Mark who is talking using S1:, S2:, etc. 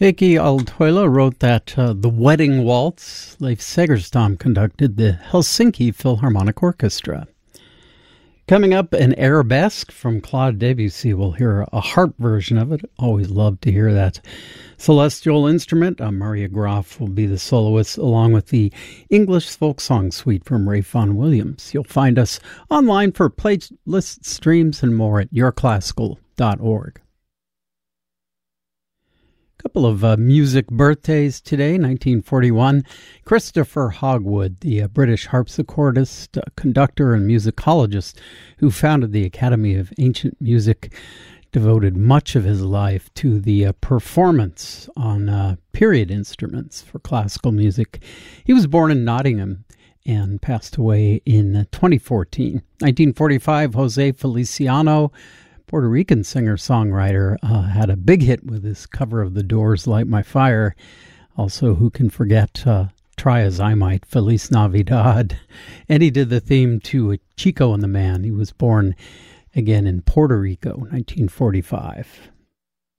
S1: Heikki Aaltoila wrote that The Wedding Waltz. Leif Segerstam conducted the Helsinki Philharmonic Orchestra. Coming up, an arabesque from Claude Debussy. We'll hear a harp version of it. Always love to hear that celestial instrument. Maria Graf will be the soloist, along with the English folk song suite from Ray Vaughan Williams. You'll find us online for playlists, streams, and more at yourclassical.org. Couple of music birthdays today. 1941, Christopher Hogwood, the British harpsichordist, conductor, and musicologist who founded the Academy of Ancient Music, devoted much of his life to the performance on period instruments for classical music. He was born in Nottingham and passed away in 2014. 1945, Jose Feliciano, Puerto Rican singer-songwriter, had a big hit with his cover of The Doors' Light My Fire. Also, who can forget Try As I Might, Feliz Navidad. And he did the theme to Chico and the Man. He was born again in Puerto Rico, 1945.